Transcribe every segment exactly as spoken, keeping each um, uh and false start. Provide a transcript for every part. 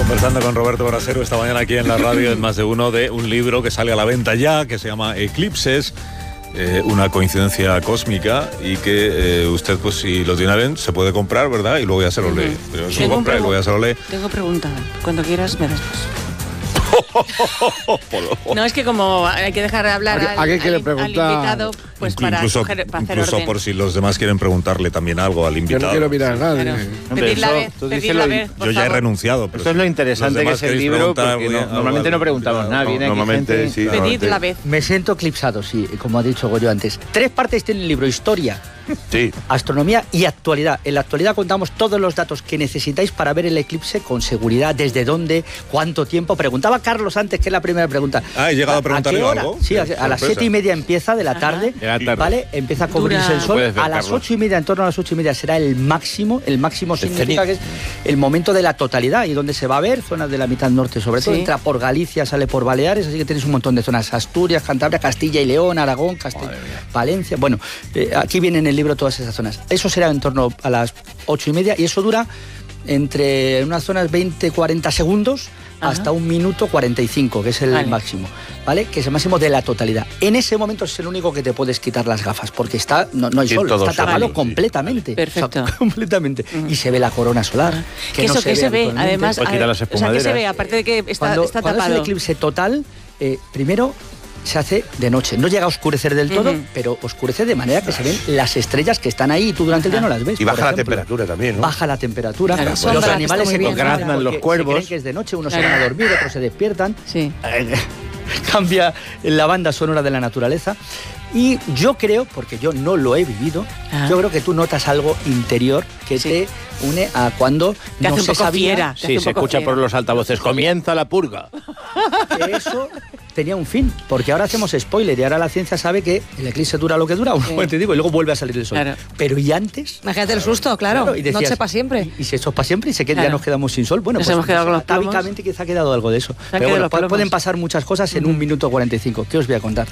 Conversando con Roberto Brasero esta mañana aquí en la radio en Más de Uno de un libro que sale a la venta ya, que se llama Eclipses, eh, una coincidencia cósmica, y que eh, usted, pues si lo tiene bien, se puede comprar, ¿verdad? Y luego ya se lo lee. Pero se lo compra y luego ya se lo lee. Tengo pregunta. Cuando quieras me das paso. No, es que como hay que dejar de hablar al, ¿A qué quiere al, preguntar? al invitado, pues Inclu- para, incluso, coger, para hacer incluso orden. por si los demás quieren preguntarle también algo al Yo invitado. no quiero mirar a nadie. Claro. Hombre, Pedir la eso, vez, tú pedir dices la lo- vez, por Yo ya he favor. renunciado. Pero Esto es lo interesante que es el libro, porque no- normalmente no preguntamos nada. Viene aquí Normalmente, gente- sí. Pedir normalmente. la vez. Me siento eclipsado, sí, como ha dicho Goyo antes. Tres partes tiene el libro: historia, Sí. astronomía y actualidad. En la actualidad contamos todos los datos que necesitáis para ver el eclipse con seguridad, desde dónde, cuánto tiempo. Preguntaba Carlos antes, que es la primera pregunta. Ah, ¿he llegado a preguntarle qué hora? algo? Sí, a, Qué a las sorpresa. siete y media empieza de la tarde, De la tarde. ¿vale? Empieza a cubrirse Dura. el sol. Puedes ver, A las Carlos. ocho y media, en torno a las ocho y media, será el máximo. El máximo significa que es el momento de la totalidad y donde se va a ver, zonas de la mitad norte sobre todo. Sí. Entra por Galicia, sale por Baleares, así que tenéis un montón de zonas: Asturias, Cantabria, Castilla y León, Aragón, Castilla, Valencia. Bueno, eh, aquí viene en el libro todas esas zonas. Eso será en torno a las ocho y media, y eso dura entre unas zonas veinte cuarenta segundos Ajá. hasta un minuto cuarenta y cinco, que es el Vale. máximo, ¿vale? Que es el máximo de la totalidad. En ese momento es el único que te puedes quitar las gafas, porque está no, no hay Sí, sol, todo está sol, tapado sí. completamente. Perfecto. O sea, completamente. Y se ve la corona solar. Que no eso se que se ve, habitualmente. además, Pues quita las o sea, que se espumaderas. ve, aparte de que está, Cuando, está cuando es tapado. el eclipse total, eh, primero se hace de noche. No llega a oscurecer del todo, Ujú. pero oscurece de manera que se ven las estrellas que están ahí y tú durante el día no las ves. Y por baja la ejemplo. temperatura también, ¿no? Baja la temperatura. Claro, los sombra, que animales está se muy bien. concentran Graznan los porque cuervos. se creen que es de noche, unos Claro. se van a dormir, otros se despiertan. Sí. Cambia la banda sonora de la naturaleza. Y yo creo, porque yo no lo he vivido, Ah. yo creo que tú notas algo interior que Sí. te une a cuando Te no hace un se poco sabía fiera. Te hace Sí, un se poco escucha fiera. por los altavoces. Comienza la purga. que eso tenía un fin, porque ahora hacemos spoiler y ahora la ciencia sabe que el eclipse dura lo que dura, un momento, digo, y luego vuelve a salir el sol. Claro. Pero ¿y antes? Imagínate el susto, claro. y decías, Noche para siempre. Y, y si eso es para siempre y se queda, Claro. ya nos quedamos sin sol. Bueno, Nos pues hemos quedado con los plomos. atávicamente quizá ha quedado algo de eso. han Pero quedado bueno, los pu- plomos. pueden pasar muchas cosas en un minuto cuarenta y cinco. ¿Qué os voy a contar?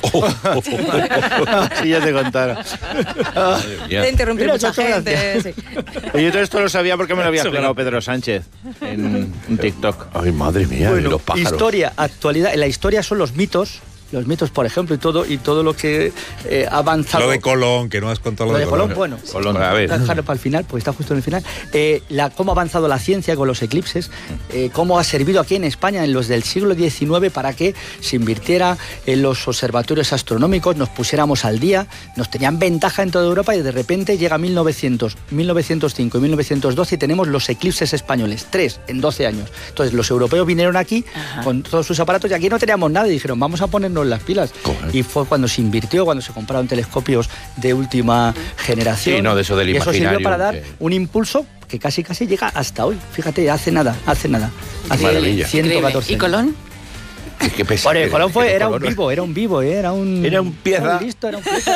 Sí, ya te contara. Te interrumpir Mira, mucha muchas gente. Sí. Oye, todo esto lo sabía porque me lo había explicado Pedro Sánchez en un TikTok. Ay, madre mía, y Bueno, los pájaros. historia, actualidad. En la historia son los mitos, los mitos, por ejemplo, y todo, y todo lo que eh, ha avanzado. Lo de Colón, que no has contado Lo de Colón, bueno. Colón. A ver. Dejarlo para el final, porque está justo en el final. Eh, la, cómo ha avanzado la ciencia con los eclipses, eh, cómo ha servido aquí en España en los del siglo diecinueve para que se invirtiera en los observatorios astronómicos, nos pusiéramos al día, nos tenían ventaja en toda Europa, y de repente llega mil novecientos, mil novecientos cinco y mil novecientos doce y tenemos los eclipses españoles, tres en doce años. Entonces los europeos vinieron aquí Ajá. con todos sus aparatos y aquí no teníamos nada y dijeron, vamos a ponernos las pilas. Correcto. Y fue cuando se invirtió, cuando se compraron telescopios de última generación. Sí, no, de eso del y eso sirvió imaginario, para dar que- un impulso que casi casi llega hasta hoy. Fíjate, hace nada, hace nada. Hace maravilla. ciento Increíble. catorce ¿Y años. Colón? Qué pesado. Bueno, Colón fue, Qué era un Colón. vivo, era un vivo, era un... Era un pieza. Era un listo, era un pieza.